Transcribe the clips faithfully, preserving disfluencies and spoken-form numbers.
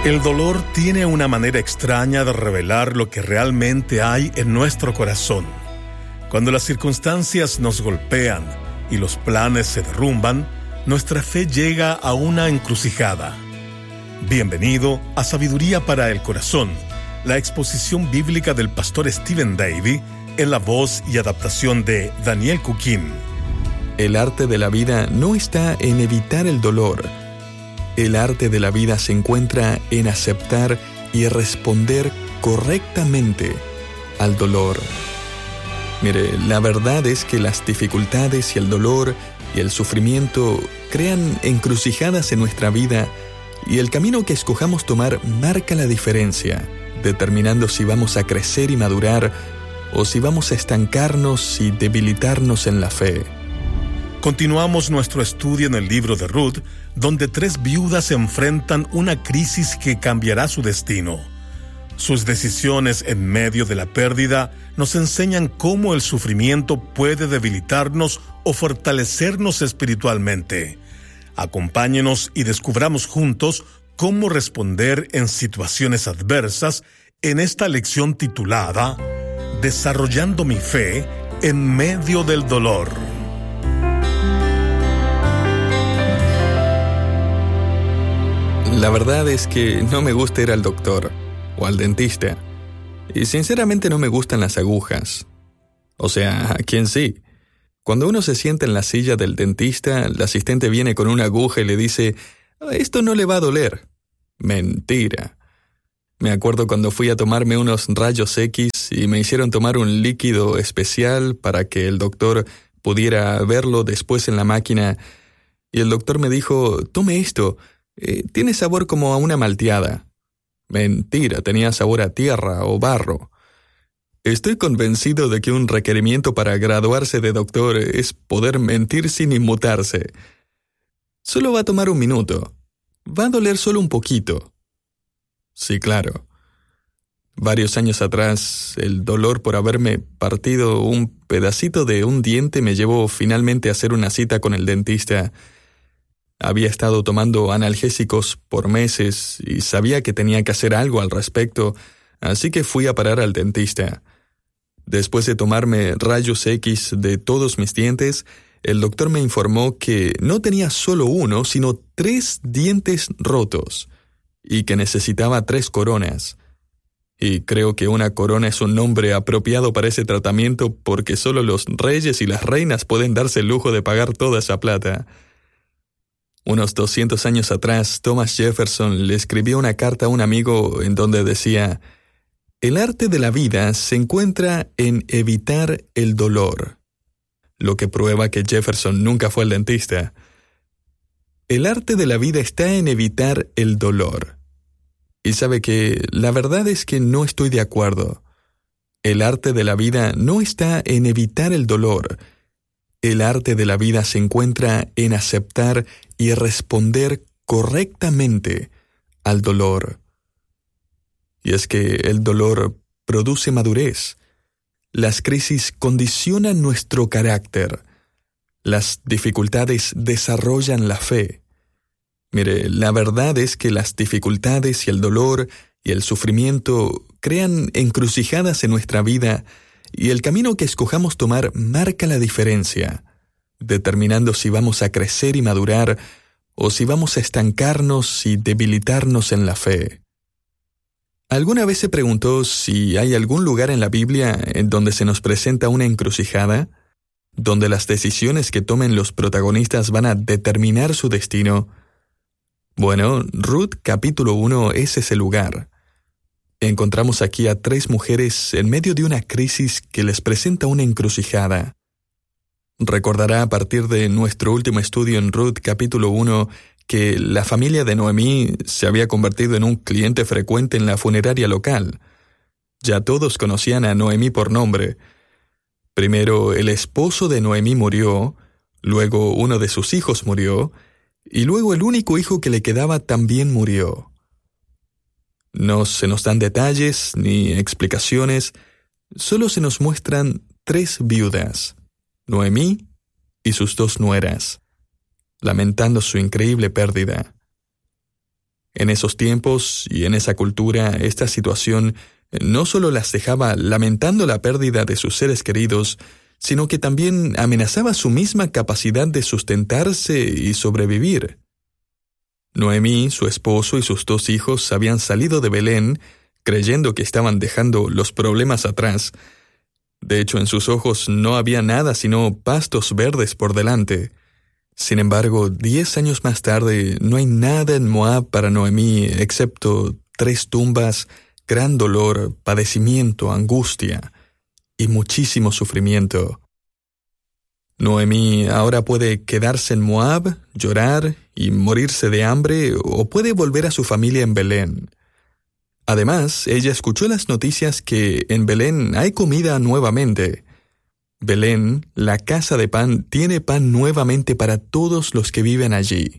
El dolor tiene una manera extraña de revelar lo que realmente hay en nuestro corazón. Cuando las circunstancias nos golpean y los planes se derrumban, nuestra fe llega a una encrucijada. Bienvenido a Sabiduría para el Corazón, la exposición bíblica del pastor Stephen Davey en la voz y adaptación de Daniel Cuquín. El arte de la vida no está en evitar el dolor. El arte de la vida se encuentra en aceptar y responder correctamente al dolor. Mire, la verdad es que las dificultades y el dolor y el sufrimiento crean encrucijadas en nuestra vida y el camino que escojamos tomar marca la diferencia, determinando si vamos a crecer y madurar o si vamos a estancarnos y debilitarnos en la fe. Continuamos nuestro estudio en el libro de Ruth, donde tres viudas enfrentan una crisis que cambiará su destino. Sus decisiones en medio de la pérdida nos enseñan cómo el sufrimiento puede debilitarnos o fortalecernos espiritualmente. Acompáñenos y descubramos juntos cómo responder en situaciones adversas en esta lección titulada Desarrollando mi fe en medio del dolor. La verdad es que no me gusta ir al doctor o al dentista. Y sinceramente no me gustan las agujas. O sea, ¿a quién sí? Cuando uno se sienta en la silla del dentista, el asistente viene con una aguja y le dice, esto no le va a doler. Mentira. Me acuerdo cuando fui a tomarme unos rayos X y me hicieron tomar un líquido especial para que el doctor pudiera verlo después en la máquina. Y el doctor me dijo, tome esto. Eh, tiene sabor como a una malteada. Mentira, tenía sabor a tierra o barro. Estoy convencido de que un requerimiento para graduarse de doctor es poder mentir sin inmutarse. Solo va a tomar un minuto. Va a doler solo un poquito. Sí, claro. Varios años atrás, el dolor por haberme partido un pedacito de un diente me llevó finalmente a hacer una cita con el dentista. Había estado tomando analgésicos por meses y sabía que tenía que hacer algo al respecto, así que fui a parar al dentista. Después de tomarme rayos X de todos mis dientes, el doctor me informó que no tenía solo uno, sino tres dientes rotos, y que necesitaba tres coronas. Y creo que una corona es un nombre apropiado para ese tratamiento porque solo los reyes y las reinas pueden darse el lujo de pagar toda esa plata. Unos doscientos años atrás, Thomas Jefferson le escribió una carta a un amigo en donde decía, el arte de la vida se encuentra en evitar el dolor, lo que prueba que Jefferson nunca fue al dentista. El arte de la vida está en evitar el dolor. Y sabe que la verdad es que no estoy de acuerdo. El arte de la vida no está en evitar el dolor. El arte de la vida se encuentra en aceptar y responder correctamente al dolor. Y es que el dolor produce madurez. Las crisis condicionan nuestro carácter. Las dificultades desarrollan la fe. Mire, la verdad es que las dificultades y el dolor y el sufrimiento crean encrucijadas en nuestra vida y el camino que escojamos tomar marca la diferencia, determinando si vamos a crecer y madurar o si vamos a estancarnos y debilitarnos en la fe. ¿Alguna vez se preguntó si hay algún lugar en la Biblia en donde se nos presenta una encrucijada, donde las decisiones que tomen los protagonistas van a determinar su destino? Bueno, Ruth capítulo uno es ese lugar. Encontramos aquí a tres mujeres en medio de una crisis que les presenta una encrucijada. Recordará a partir de nuestro último estudio en Ruth capítulo uno que la familia de Noemí se había convertido en un cliente frecuente en la funeraria local. Ya todos conocían a Noemí por nombre. Primero el esposo de Noemí murió, luego uno de sus hijos murió, y luego el único hijo que le quedaba también murió. No se nos dan detalles ni explicaciones, solo se nos muestran tres viudas, Noemí y sus dos nueras, lamentando su increíble pérdida. En esos tiempos y en esa cultura, esta situación no solo las dejaba lamentando la pérdida de sus seres queridos, sino que también amenazaba su misma capacidad de sustentarse y sobrevivir. Noemí, su esposo y sus dos hijos habían salido de Belén, creyendo que estaban dejando los problemas atrás. De hecho, en sus ojos no había nada sino pastos verdes por delante. Sin embargo, diez años más tarde, no hay nada en Moab para Noemí excepto tres tumbas, gran dolor, padecimiento, angustia y muchísimo sufrimiento. Noemí ahora puede quedarse en Moab, llorar y morirse de hambre, o puede volver a su familia en Belén. Además, ella escuchó las noticias que en Belén hay comida nuevamente. Belén, la casa de pan, tiene pan nuevamente para todos los que viven allí.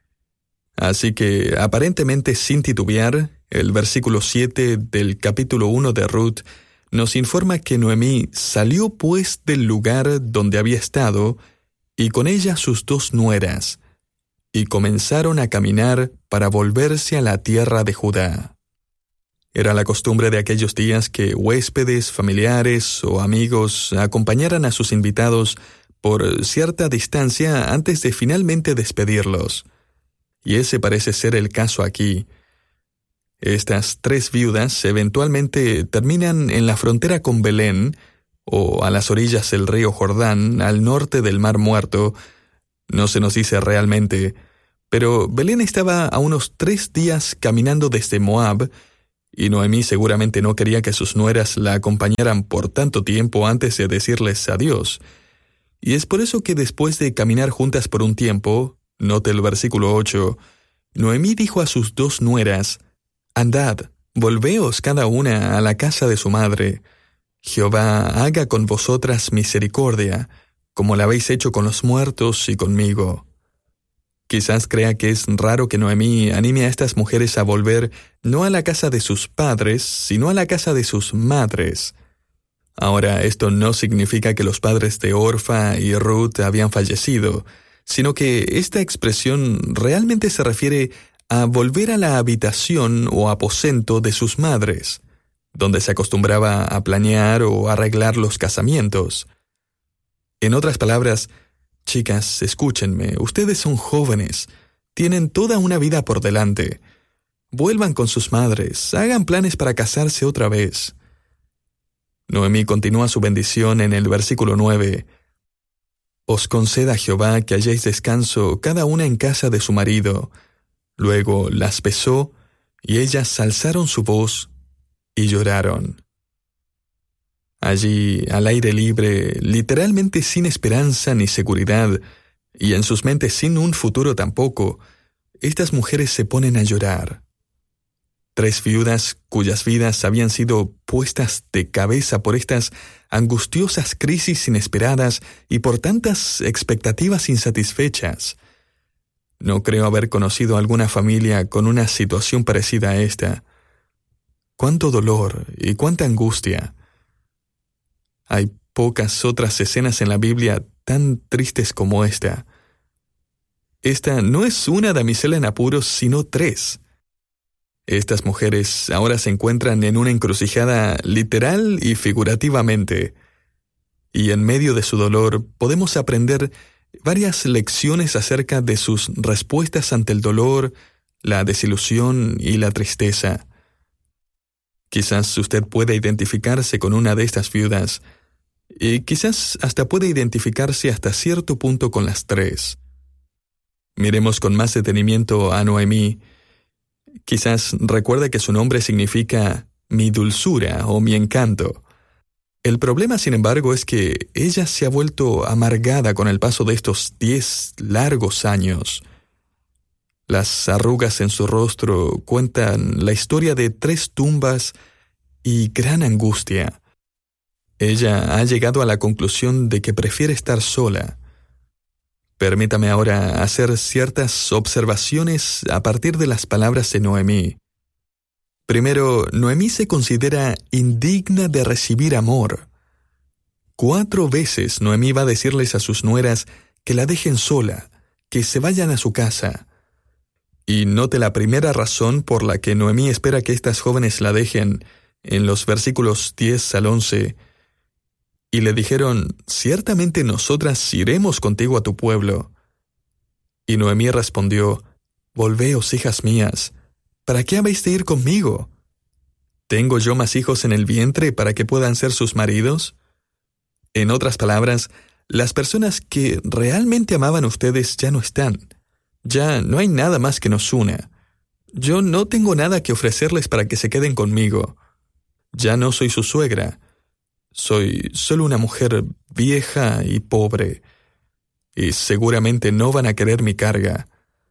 Así que, aparentemente sin titubear, el versículo siete del capítulo uno de Ruth nos informa que Noemí salió pues del lugar donde había estado, y con ella sus dos nueras, y comenzaron a caminar para volverse a la tierra de Judá. Era la costumbre de aquellos días que huéspedes, familiares o amigos acompañaran a sus invitados por cierta distancia antes de finalmente despedirlos. Y ese parece ser el caso aquí. Estas tres viudas eventualmente terminan en la frontera con Belén, o a las orillas del río Jordán, al norte del Mar Muerto. No se nos dice realmente, pero Belén estaba a unos tres días caminando desde Moab, y Noemí seguramente no quería que sus nueras la acompañaran por tanto tiempo antes de decirles adiós. Y es por eso que después de caminar juntas por un tiempo, note el versículo ocho, Noemí dijo a sus dos nueras: «Andad, volveos cada una a la casa de su madre. Jehová haga con vosotras misericordia, como la habéis hecho con los muertos y conmigo». Quizás crea que es raro que Noemí anime a estas mujeres a volver no a la casa de sus padres, sino a la casa de sus madres. Ahora, esto no significa que los padres de Orfa y Ruth habían fallecido, sino que esta expresión realmente se refiere a volver a la habitación o aposento de sus madres, donde se acostumbraba a planear o arreglar los casamientos. En otras palabras, chicas, escúchenme, ustedes son jóvenes, tienen toda una vida por delante. Vuelvan con sus madres, hagan planes para casarse otra vez. Noemí continúa su bendición en el versículo nueve. «Os conceda Jehová que halléis descanso cada una en casa de su marido». Luego las besó, y ellas alzaron su voz y lloraron. Allí, al aire libre, literalmente sin esperanza ni seguridad, y en sus mentes sin un futuro tampoco, estas mujeres se ponen a llorar. Tres viudas cuyas vidas habían sido puestas de cabeza por estas angustiosas crisis inesperadas y por tantas expectativas insatisfechas. No creo haber conocido alguna familia con una situación parecida a esta. ¡Cuánto dolor y cuánta angustia! Hay pocas otras escenas en la Biblia tan tristes como esta. Esta no es una damisela en apuros, sino tres. Estas mujeres ahora se encuentran en una encrucijada literal y figurativamente. Y en medio de su dolor podemos aprender varias lecciones acerca de sus respuestas ante el dolor, la desilusión y la tristeza. Quizás usted pueda identificarse con una de estas viudas, y quizás hasta puede identificarse hasta cierto punto con las tres. Miremos con más detenimiento a Noemí. Quizás recuerde que su nombre significa mi dulzura o mi encanto. El problema, sin embargo, es que ella se ha vuelto amargada con el paso de estos diez largos años. Las arrugas en su rostro cuentan la historia de tres tumbas y gran angustia. Ella ha llegado a la conclusión de que prefiere estar sola. Permítame ahora hacer ciertas observaciones a partir de las palabras de Noemí. Primero, Noemí se considera indigna de recibir amor. Cuatro veces Noemí va a decirles a sus nueras que la dejen sola, que se vayan a su casa. Y note la primera razón por la que Noemí espera que estas jóvenes la dejen en los versículos diez al once. Y le dijeron, «Ciertamente nosotras iremos contigo a tu pueblo». Y Noemí respondió, «Volveos, hijas mías, ¿para qué habéis de ir conmigo? ¿Tengo yo más hijos en el vientre para que puedan ser sus maridos?» En otras palabras, las personas que realmente amaban a ustedes ya no están. Ya no hay nada más que nos una. Yo no tengo nada que ofrecerles para que se queden conmigo. Ya no soy su suegra. Soy solo una mujer vieja y pobre. Y seguramente no van a querer mi carga.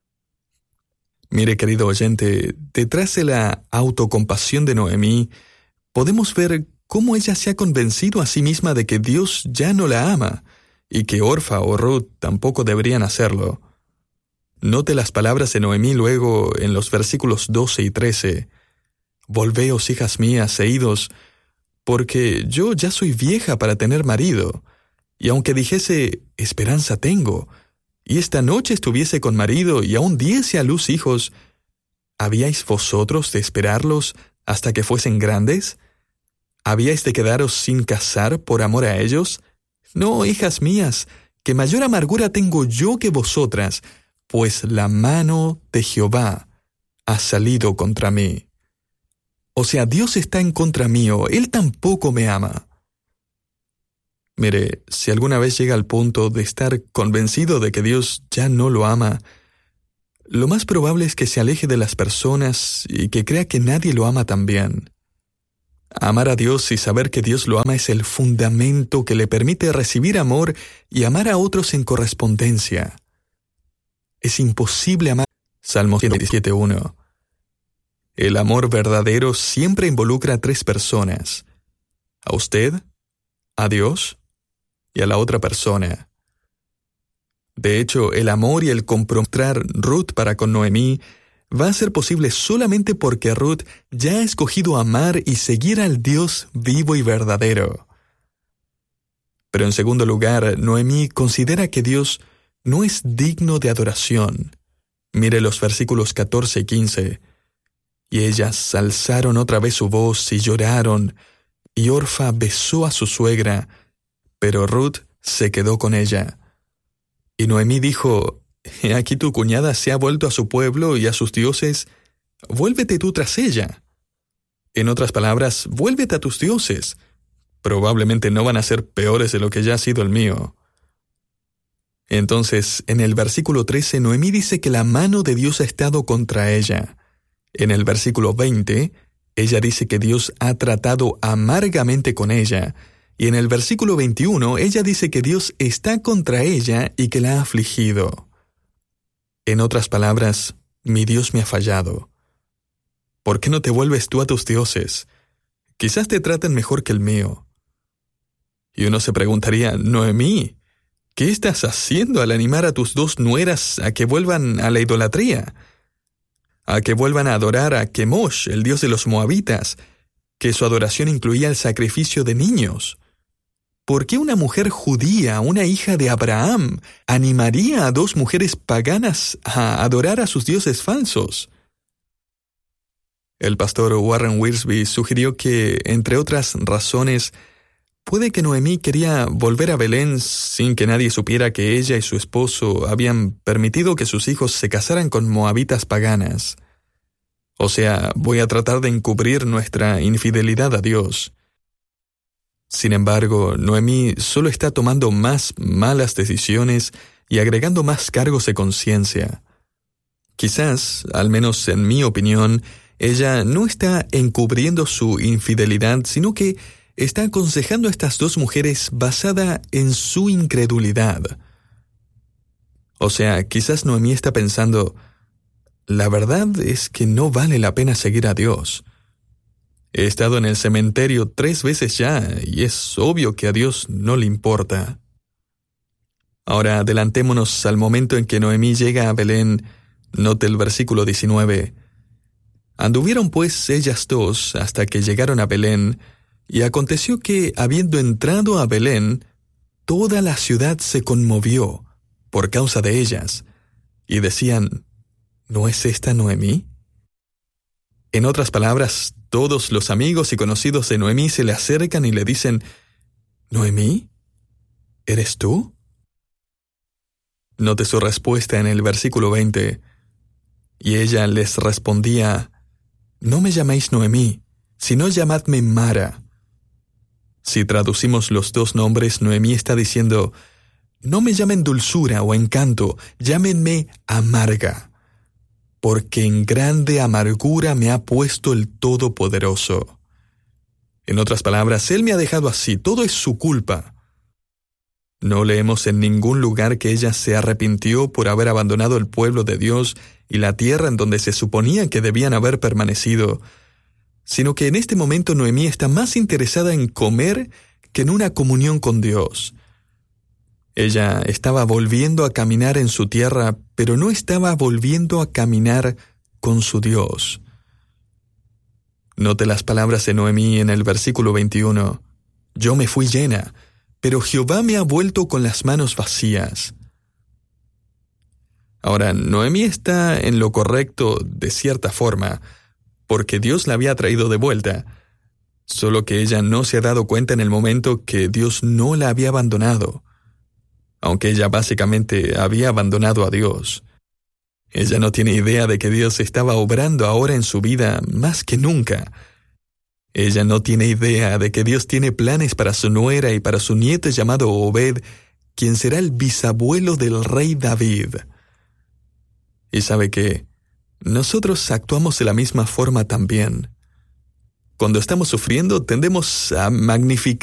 Mire, querido oyente, detrás de la autocompasión de Noemí, podemos ver cómo ella se ha convencido a sí misma de que Dios ya no la ama, y que Orfa o Ruth tampoco deberían hacerlo. Note las palabras de Noemí luego en los versículos doce y trece. «Volveos, hijas mías, e idos, porque yo ya soy vieja para tener marido, y aunque dijese, esperanza tengo, y esta noche estuviese con marido y aún diese a luz hijos, ¿habíais vosotros de esperarlos hasta que fuesen grandes? ¿Habíais de quedaros sin casar por amor a ellos? No, hijas mías, que mayor amargura tengo yo que vosotras, pues la mano de Jehová ha salido contra mí». O sea, Dios está en contra mío, Él tampoco me ama. Mire, si alguna vez llega al punto de estar convencido de que Dios ya no lo ama, lo más probable es que se aleje de las personas y que crea que nadie lo ama también. Amar a Dios y saber que Dios lo ama es el fundamento que le permite recibir amor y amar a otros en correspondencia. Es imposible amar. Salmo ciento veintisiete uno. El amor verdadero siempre involucra a tres personas: a usted, a Dios y a la otra persona. De hecho, el amor y el comprometer Ruth para con Noemí va a ser posible solamente porque Ruth ya ha escogido amar y seguir al Dios vivo y verdadero. Pero en segundo lugar, Noemí considera que Dios no es digno de adoración. Mire los versículos catorce y quince. Y ellas alzaron otra vez su voz y lloraron, y Orfa besó a su suegra, pero Ruth se quedó con ella. Y Noemí dijo, «He aquí tu cuñada se ha vuelto a su pueblo y a sus dioses, vuélvete tú tras ella». En otras palabras, vuélvete a tus dioses. Probablemente no van a ser peores de lo que ya ha sido el mío. Entonces, en el versículo trece, Noemí dice que la mano de Dios ha estado contra ella. En el versículo veinte, ella dice que Dios ha tratado amargamente con ella, y en el versículo veintiuno, ella dice que Dios está contra ella y que la ha afligido. En otras palabras, mi Dios me ha fallado. ¿Por qué no te vuelves tú a tus dioses? Quizás te traten mejor que el mío. Y uno se preguntaría, Noemí, ¿qué estás haciendo al animar a tus dos nueras a que vuelvan a la idolatría? A que vuelvan a adorar a Kemosh, el dios de los moabitas, que su adoración incluía el sacrificio de niños. ¿Por qué una mujer judía, una hija de Abraham, animaría a dos mujeres paganas a adorar a sus dioses falsos? El pastor Warren Wiersbe sugirió que, entre otras razones, puede que Noemí quería volver a Belén sin que nadie supiera que ella y su esposo habían permitido que sus hijos se casaran con moabitas paganas. O sea, voy a tratar de encubrir nuestra infidelidad a Dios. Sin embargo, Noemí solo está tomando más malas decisiones y agregando más cargos de conciencia. Quizás, al menos en mi opinión, ella no está encubriendo su infidelidad, sino que está aconsejando a estas dos mujeres basada en su incredulidad. O sea, quizás Noemí está pensando, la verdad es que no vale la pena seguir a Dios. He estado en el cementerio tres veces ya, y es obvio que a Dios no le importa. Ahora adelantémonos al momento en que Noemí llega a Belén. Note el versículo diecinueve. Anduvieron pues ellas dos hasta que llegaron a Belén, y aconteció que, habiendo entrado a Belén, toda la ciudad se conmovió por causa de ellas, y decían, ¿no es esta Noemí? En otras palabras, todos los amigos y conocidos de Noemí se le acercan y le dicen, ¿Noemí? ¿Eres tú? Note su respuesta en el versículo veinte. Y ella les respondía, no me llaméis Noemí, sino llamadme Mara. Si traducimos los dos nombres, Noemí está diciendo, no me llamen dulzura o encanto, llámenme amarga, porque en grande amargura me ha puesto el Todopoderoso. En otras palabras, Él me ha dejado así, todo es su culpa. No leemos en ningún lugar que ella se arrepintió por haber abandonado el pueblo de Dios y la tierra en donde se suponía que debían haber permanecido, sino que en este momento Noemí está más interesada en comer que en una comunión con Dios. Ella estaba volviendo a caminar en su tierra, pero no estaba volviendo a caminar con su Dios. Note las palabras de Noemí en el versículo veintiuno. Yo me fui llena, pero Jehová me ha vuelto con las manos vacías. Ahora, Noemí está en lo correcto de cierta forma, porque Dios la había traído de vuelta, solo que ella no se ha dado cuenta en el momento que Dios no la había abandonado, aunque ella básicamente había abandonado a Dios. Ella no tiene idea de que Dios estaba obrando ahora en su vida más que nunca. Ella no tiene idea de que Dios tiene planes para su nuera y para su nieto llamado Obed, quien será el bisabuelo del rey David. Y sabe que nosotros actuamos de la misma forma también. Cuando estamos sufriendo, tendemos a magnificar